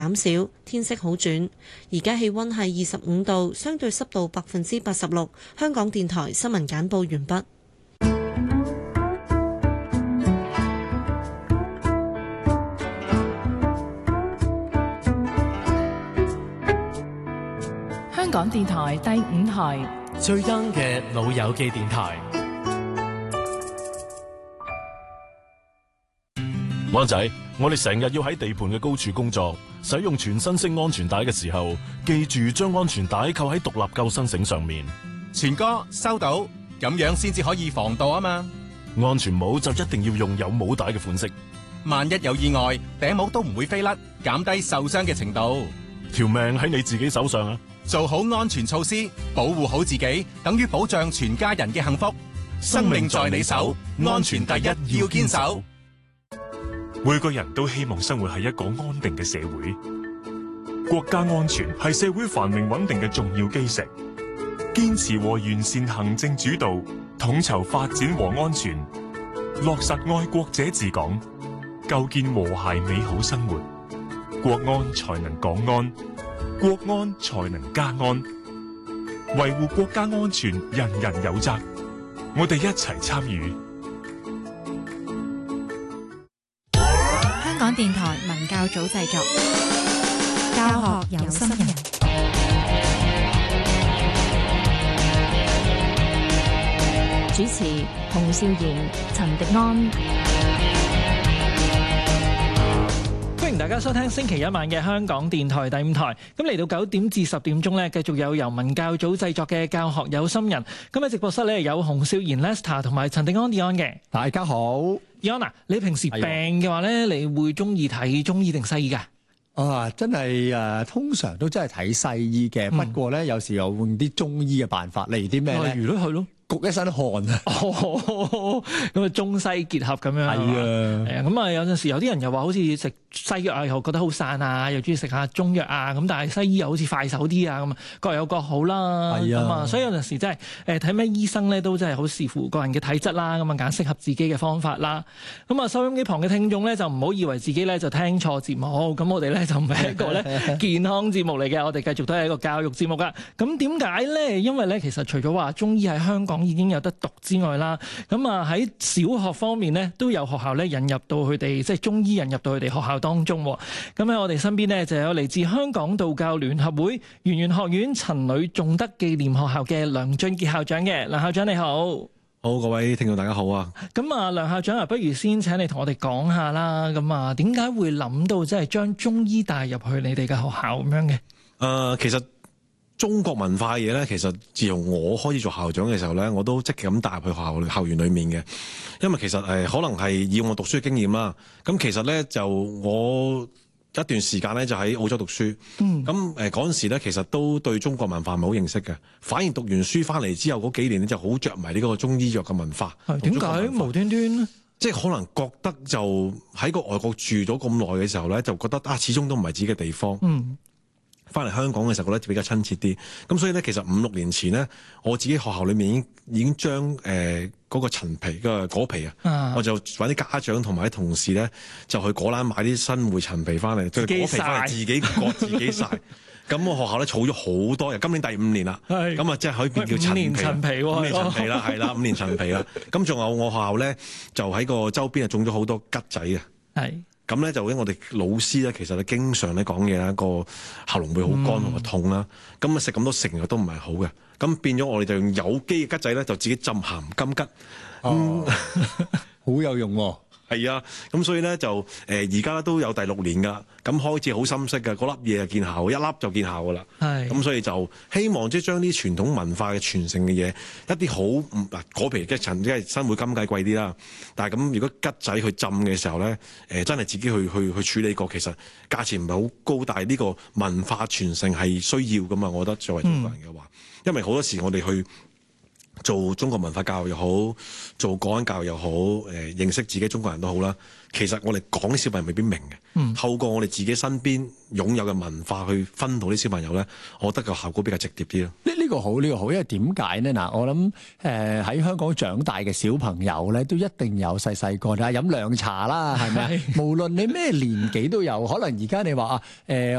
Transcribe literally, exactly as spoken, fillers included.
減少，天色好轉。而家氣溫係二十五度，相對濕度百分之八十六。香港電台新聞簡報完畢。 香港電台第五台最 young 嘅老友記電台。 灣仔，我哋成日要喺地盤嘅高處工作，使用全身式安全帶嘅時候，記住將安全帶扣喺獨立救生繩上面。 全哥收到，咁樣先至可以防盜啊嘛。 安全帽就一定要用有帽帶嘅款式， 萬一有意外，頂帽都唔會飛甩，減低受傷嘅程度。 條命喺你自己手上啊！ 做好安全措施，保護好自己，等於保障全家人嘅幸福。生命在你手，安全第一，要堅守。 每個人都希望生活喺一個安定嘅社會，國家安全係社會繁榮穩定嘅重要基石。堅持和完善行政主導，統籌發展和安全，落實愛國者治港，構建和諧美好生活，國安才能港安，國安才能家安。維護國家安全，人人有責，我哋一齊參與。 香港電台文教組製作，教學有心人。 主持洪少賢、陳迪安。 歡迎大家收聽星期一晚嘅香港電台第五台。咁嚟到九點至十點鐘呢，繼續有由文教組製作嘅教學有心人。咁喺直播室呢，有洪少賢 Lester 同埋陳迪安 Dion 嘅。 大家好 ，Dion啊，你平時病嘅話呢，你會中意睇中醫定西醫噶？ 啊，真係誒，通常都真係睇西醫嘅。嗯、不過咧，有時又用啲中醫嘅辦法，例如啲咩咧？ 例如咯，係咯。焗一身汗啊！咁啊，中西結合咁樣。係啊，係啊。咁啊，有陣時有啲人又話好似食西藥啊，又覺得好散啊，又中意食下中藥啊。咁但係西醫又好似快手啲啊，咁啊，各有各好啦。係啊。咁啊，所以有陣時真係誒睇咩醫生咧，都真係好視乎個人嘅體質啦。咁啊，揀適合自己嘅方法啦。咁啊，收音機旁嘅聽眾咧，就唔好以為自己咧就聽錯節目。咁我哋咧就唔係一個咧健康節目嚟嘅，我哋繼續都係一個教育節目噶。咁點解咧？因為咧，其實除咗話中醫喺香港已經有得讀之外啦，咁啊喺小學方面咧都有學校咧引入到佢哋，即係中醫引入到佢哋學校當中。咁喺我哋身邊咧就有嚟自香港道教聯合會圓玄學院陳女頌德紀念學校嘅梁俊傑校長嘅。梁校長你好。 好，各位聽眾大家好啊。 咁啊，梁校長啊，不如先請你同我哋講下啦。咁啊，點解會諗到即係將中醫帶入去你哋嘅學校咁樣嘅？誒、 呃，其實。中國文化嘅嘢咧，其實自從我開始做校長嘅時候咧，我都積極咁帶入去學校校園裏面嘅。因為其實誒、呃、可能係以我讀書嘅經驗啦。咁其實咧就我一段時間咧就喺澳洲讀書。嗯。咁誒嗰陣時咧，其實都對中國文化唔係好認識嘅。反而讀完書翻嚟之後嗰幾年咧，就好着迷呢個中醫藥嘅文化。 係點解無端端咧？ 即係可能覺得就喺個外國住咗咁耐嘅時候咧，就覺得啊，始終都唔係自己嘅地方。嗯。翻嚟香港嘅時候覺得比較親切啲，咁所以咧其實五六年前咧，我自己學校裏面已經已經將誒嗰個陳皮嘅果皮啊，我就揾啲家長同埋啲同事咧，就去果欄買啲新會陳皮翻嚟，即係果皮翻嚟自己割自己曬。咁我學校咧儲咗好多，今年第五年啦，咁啊即係可以變叫陳皮。五年陳皮喎，五年陳皮啦，係啦，五年陳皮啦。咁仲有我學校咧，就喺個周邊啊種咗好多桔仔嘅。係。咁咧就因為我哋老師咧，其實咧經常咧講嘢啦，個喉嚨會好乾同埋痛啦。咁啊食咁多成日都唔係好嘅。咁變咗我哋就用有機嘅桔仔咧，就自己浸鹹金桔。哦，好有用喎。係啊，咁所以咧就誒而家都有第六年噶，咁開始好深色嘅，嗰粒嘢就見效，一粒就見效噶啦。係，咁所以就希望即係將啲傳統文化嘅傳承嘅嘢，一啲好嗱果皮桔陳，即係新會金桔貴啲啦。但係咁如果桔仔去浸嘅時候咧，誒、呃、真係自己去去去處理過，其實價錢唔係好高，但係呢個文化傳承係需要噶嘛。我覺得作為中國人嘅話，嗯、因為好多時我哋去做中國文化教育又好，做國安教育又好，誒、呃、認識自己中國人都好啦。其實我哋講啲小朋友未必明嘅，嗯、透過我哋自己身邊擁有嘅文化去分到啲小朋友咧，我覺得個效果比較直接啲咯。呢、呢個好，呢、呢個好，因為點解呢？嗱，我諗誒喺香港長大嘅小朋友咧，都一定有細細個啦，飲涼茶啦，係咪？無論你咩年紀都有，可能而家你話啊誒。呃